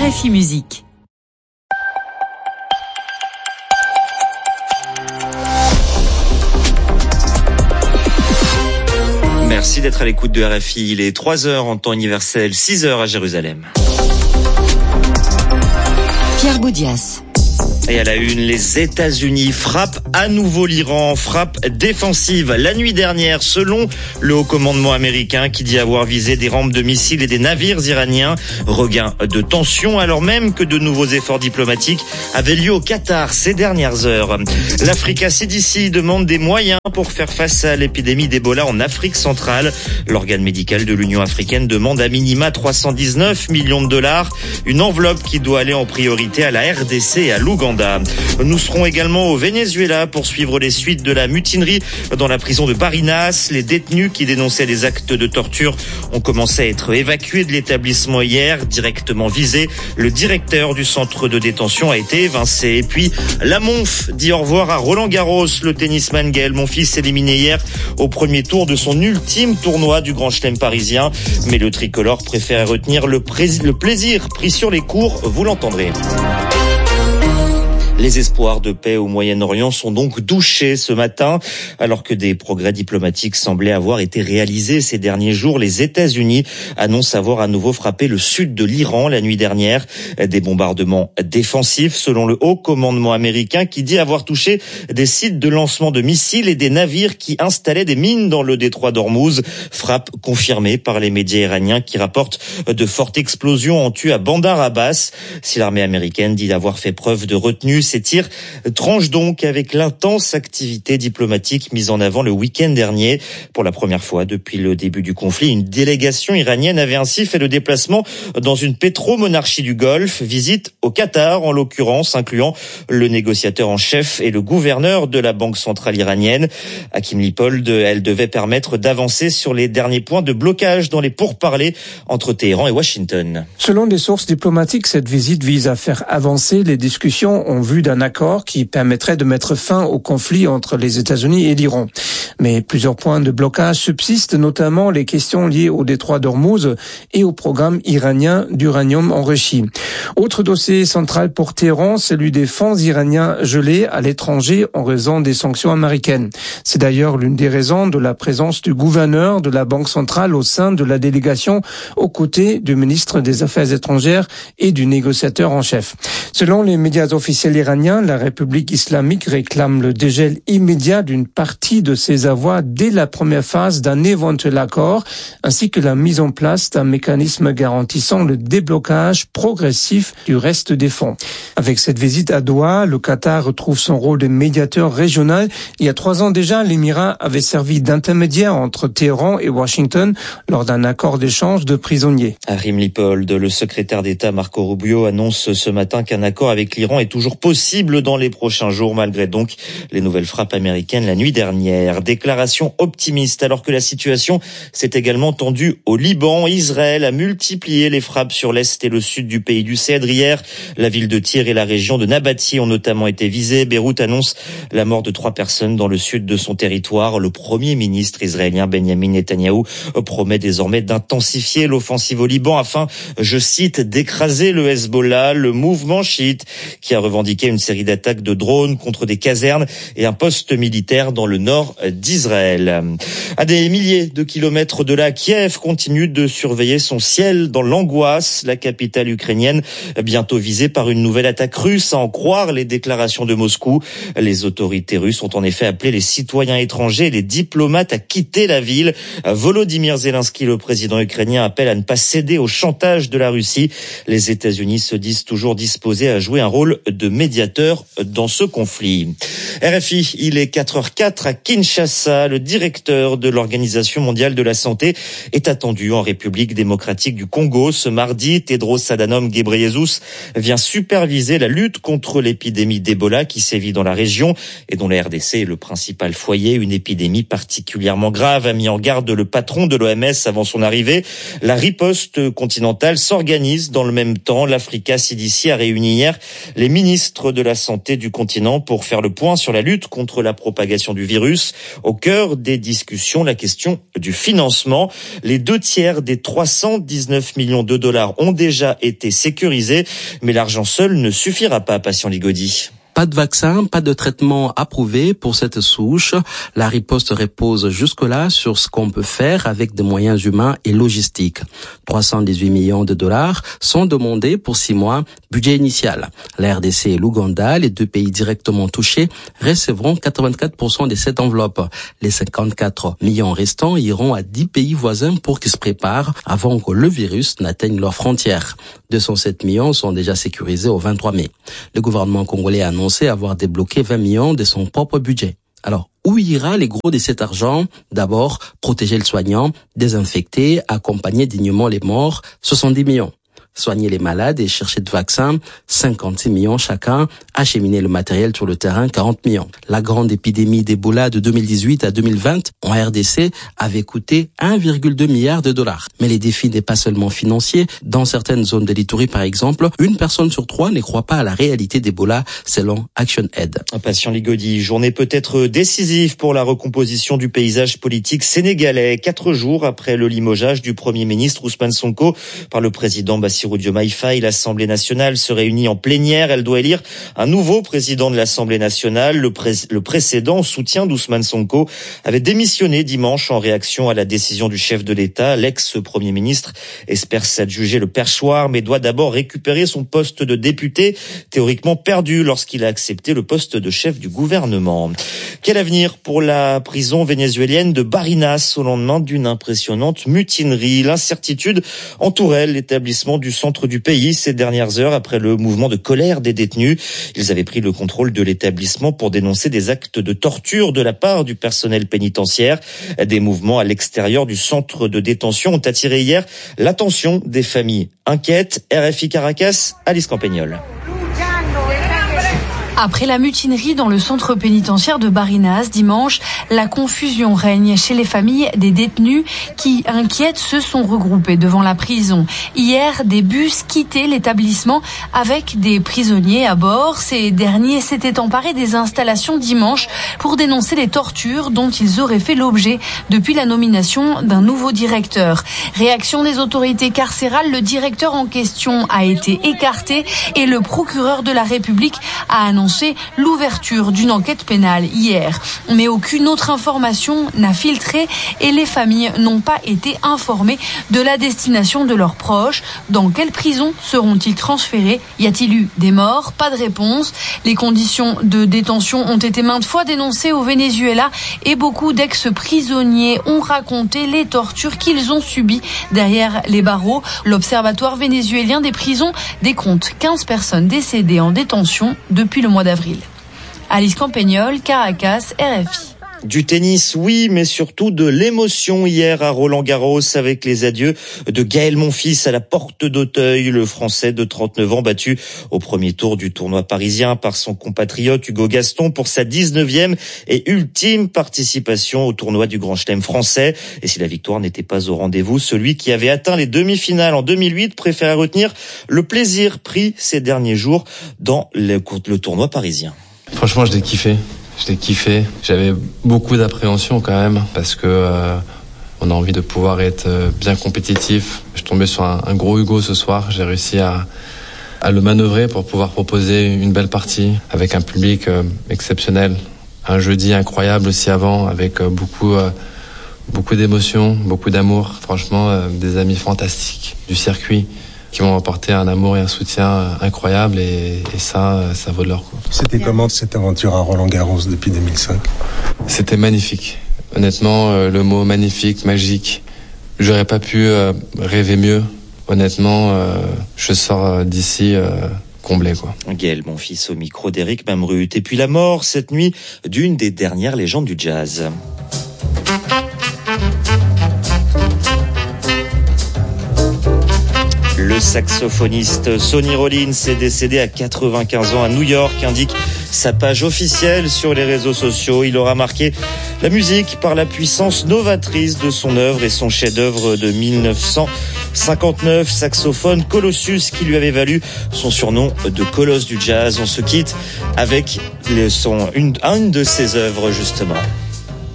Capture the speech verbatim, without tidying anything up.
R F I Musique. Merci d'être à l'écoute de R F I. Il est trois heures en temps universel, six heures à Jérusalem. Pierre Boudias. Et à la une, les États-Unis frappent à nouveau l'Iran, frappe défensive. La nuit dernière, selon le haut commandement américain qui dit avoir visé des rampes de missiles et des navires iraniens. Regain de tension alors même que de nouveaux efforts diplomatiques avaient lieu au Qatar ces dernières heures. L'Africa C D C demande des moyens pour faire face à l'épidémie d'Ebola en Afrique centrale. L'organe médical de l'Union africaine demande à minima trois cent dix-neuf millions de dollars, une enveloppe qui doit aller en priorité à la R D C et à l'Ouganda. Nous serons également au Venezuela pour suivre les suites de la mutinerie dans la prison de Barinas. Les détenus qui dénonçaient des actes de torture ont commencé à être évacués de l'établissement hier. Directement visé, le directeur du centre de détention a été évincé. Et puis, la Monf dit au revoir à Roland Garros. Le tennisman Gaël Monfils éliminé hier au premier tour de son ultime tournoi du Grand Chelem parisien. Mais le tricolore préfère retenir le, pré- le plaisir pris sur les cours, vous l'entendrez. Les espoirs de paix au Moyen-Orient sont donc douchés ce matin. Alors que des progrès diplomatiques semblaient avoir été réalisés ces derniers jours, les États-Unis annoncent avoir à nouveau frappé le sud de l'Iran la nuit dernière. Des bombardements défensifs selon le haut commandement américain qui dit avoir touché des sites de lancement de missiles et des navires qui installaient des mines dans le détroit d'Ormuz. Frappe confirmée par les médias iraniens qui rapportent de fortes explosions en tué à Bandar Abbas. Si l'armée américaine dit avoir fait preuve de retenue, ces tirs tranchent donc avec l'intense activité diplomatique mise en avant le week-end dernier. Pour la première fois depuis le début du conflit, une délégation iranienne avait ainsi fait le déplacement dans une pétromonarchie du Golfe. Visite au Qatar, en l'occurrence, incluant le négociateur en chef et le gouverneur de la Banque centrale iranienne. Hakim Lipold, elle devait permettre d'avancer sur les derniers points de blocage dans les pourparlers entre Téhéran et Washington. Selon des sources diplomatiques, cette visite vise à faire avancer les discussions en vue d'un accord qui permettrait de mettre fin au conflit entre les États-Unis et l'Iran. Mais plusieurs points de blocage subsistent, notamment les questions liées au détroit d'Ormuz et au programme iranien d'uranium enrichi. Autre dossier central pour Téhéran, celui des fonds iraniens gelés à l'étranger en raison des sanctions américaines. C'est d'ailleurs l'une des raisons de la présence du gouverneur de la Banque centrale au sein de la délégation aux côtés du ministre des Affaires étrangères et du négociateur en chef. Selon les médias officiels iraniens, la République islamique réclame le dégel immédiat d'une partie de ses avoirs dès la première phase d'un éventuel accord, ainsi que la mise en place d'un mécanisme garantissant le déblocage progressif du reste des fonds. Avec cette visite à Doha, le Qatar retrouve son rôle de médiateur régional. Il y a trois ans déjà, l'Émirat avait servi d'intermédiaire entre Téhéran et Washington lors d'un accord d'échange de prisonniers. Hakim Lipold, le secrétaire d'État Marco Rubio, annonce ce matin qu'un accord avec l'Iran est toujours possible dans les prochains jours, malgré donc les nouvelles frappes américaines la nuit dernière. Déclaration optimiste alors que la situation s'est également tendue au Liban. Israël a multiplié les frappes sur l'est et le sud du pays du Cèdre hier. La ville de Tyr et la région de Nabati ont notamment été visées. Beyrouth annonce la mort de trois personnes dans le sud de son territoire. Le premier ministre israélien Benjamin Netanyahou promet désormais d'intensifier l'offensive au Liban afin, je cite, d'écraser le Hezbollah, le mouvement chiite qui a revendiqué une série d'attaques de drones contre des casernes et un poste militaire dans le nord d'Israël. À des milliers de kilomètres de là, Kiev continue de surveiller son ciel dans l'angoisse. La capitale ukrainienne bientôt visée par une nouvelle attaque russe, à en croire les déclarations de Moscou. Les autorités russes ont en effet appelé les citoyens étrangers et les diplomates à quitter la ville. Volodymyr Zelensky, le président ukrainien, appelle à ne pas céder au chantage de la Russie. Les États-Unis se disent toujours disposés à jouer un rôle de médiateur dans ce conflit. R F I, il est quatre heures quatre à Kinshasa. Le directeur de l'Organisation mondiale de la santé est attendu en République démocratique du Congo. Ce mardi, Tedros Adhanom Ghebreyesus vient superviser la lutte contre l'épidémie d'Ebola qui sévit dans la région et dont la R D C est le principal foyer. Une épidémie particulièrement grave, a mis en garde le patron de l'O M S avant son arrivée. La riposte continentale s'organise dans le même temps. L'Africa C D C a réuni hier les ministres de la santé du continent pour faire le point sur la lutte contre la propagation du virus. Au cœur des discussions, la question du financement. Les deux tiers des trois cent dix-neuf millions de dollars ont déjà été sécurisés sécurisé. Mais l'argent seul ne suffira pas, Patient Ligodi. Pas de vaccin, pas de traitement approuvé pour cette souche. La riposte repose jusque-là sur ce qu'on peut faire avec des moyens humains et logistiques. trois cent dix-huit millions de dollars sont demandés pour six mois, budget initial. La R D C et l'Ouganda, les deux pays directement touchés, recevront quatre-vingt-quatre pour cent de cette enveloppe. Les cinquante-quatre millions restants iront à dix pays voisins pour qu'ils se préparent avant que le virus n'atteigne leurs frontières. deux cent sept millions sont déjà sécurisés au vingt-trois mai. Le gouvernement congolais a annoncé avoir débloqué vingt millions de son propre budget. Alors, où ira les gros de cet argent? D'abord, protéger le soignant, désinfecter, accompagner dignement les morts, soixante-dix millions. Soigner les malades et chercher de vaccins, cinquante-six millions chacun. Acheminer le matériel sur le terrain, quarante millions. La grande épidémie d'Ebola de deux mille dix-huit à deux mille vingt en R D C avait coûté un virgule deux milliard de dollars. Mais les défis n'est pas seulement financier. Dans certaines zones de l'Ituri, par exemple, une personne sur trois ne croit pas à la réalité d'Ebola, selon ActionAid. Patient Ligodi, journée peut-être décisive pour la recomposition du paysage politique sénégalais. Quatre jours après le limogeage du Premier ministre Ousmane Sonko par le président Bassirou Diomaye Faye, l'Assemblée nationale se réunit en plénière. Elle doit élire un nouveau président de l'Assemblée nationale. Le, pré- le précédent, soutien d'Ousmane Sonko, avait démissionné dimanche en réaction à la décision du chef de l'État. L'ex-premier ministre espère s'adjuger le perchoir, mais doit d'abord récupérer son poste de député, théoriquement perdu lorsqu'il a accepté le poste de chef du gouvernement. Quel avenir pour la prison vénézuélienne de Barinas au lendemain d'une impressionnante mutinerie? L'incertitude entourait l'établissement du centre du pays ces dernières heures après le mouvement de colère des détenus. Ils avaient pris le contrôle de l'établissement pour dénoncer des actes de torture de la part du personnel pénitentiaire. Des mouvements à l'extérieur du centre de détention ont attiré hier l'attention des familles inquiètes. R F I Caracas, Alice Campagnol. Après la mutinerie dans le centre pénitentiaire de Barinas dimanche, la confusion règne chez les familles des détenus qui, inquiètes, se sont regroupés devant la prison. Hier, des bus quittaient l'établissement avec des prisonniers à bord. Ces derniers s'étaient emparés des installations dimanche pour dénoncer les tortures dont ils auraient fait l'objet depuis la nomination d'un nouveau directeur. Réaction des autorités carcérales, le directeur en question a été écarté et le procureur de la République a annoncé l'ouverture d'une enquête pénale hier. Mais aucune autre information n'a filtré et les familles n'ont pas été informées de la destination de leurs proches. Dans quelle prison seront-ils transférés? Y a-t-il eu des morts? Pas de réponse. Les conditions de détention ont été maintes fois dénoncées au Venezuela et beaucoup d'ex-prisonniers ont raconté les tortures qu'ils ont subies derrière les barreaux. L'Observatoire vénézuélien des prisons décompte quinze personnes décédées en détention depuis le mois d'avril. Alice Campagnol, Caracas, R F I. Du tennis, oui, mais surtout de l'émotion hier à Roland-Garros avec les adieux de Gaël Monfils à la porte d'Auteuil. Le Français de trente-neuf ans battu au premier tour du tournoi parisien par son compatriote Hugo Gaston pour sa dix-neuvième et ultime participation au tournoi du Grand Chelem français. Et si la victoire n'était pas au rendez-vous, celui qui avait atteint les demi-finales en deux mille huit préférait retenir le plaisir pris ces derniers jours dans le, le tournoi parisien. Franchement, je l'ai kiffé. Je l'ai kiffé. J'avais beaucoup d'appréhension quand même parce que euh, on a envie de pouvoir être bien compétitif. Je suis tombé sur un, un gros Hugo ce soir. J'ai réussi à, à le manœuvrer pour pouvoir proposer une belle partie avec un public euh, exceptionnel. Un jeudi incroyable aussi avant avec euh, beaucoup, euh, beaucoup d'émotions, beaucoup d'amour. Franchement, euh, des amis fantastiques du circuit qui m'ont apporté un amour et un soutien incroyable et, et ça, ça vaut de l'or. C'était comment cette aventure à Roland-Garros depuis deux mille cinq? C'était magnifique. Honnêtement, euh, le mot magnifique, magique, j'aurais pas pu euh, rêver mieux. Honnêtement, euh, je sors d'ici euh, comblé, quoi. Gaël Monfils au micro d'Éric Mamrut. Et puis la mort cette nuit d'une des dernières légendes du jazz. Le saxophoniste Sonny Rollins est décédé à quatre-vingt-quinze ans à New York, indique sa page officielle sur les réseaux sociaux. Il aura marqué la musique par la puissance novatrice de son œuvre et son chef-d'œuvre de mille neuf cent cinquante-neuf, saxophone Colossus, qui lui avait valu son surnom de Colosse du jazz. On se quitte avec les, son, une, une de ses œuvres justement.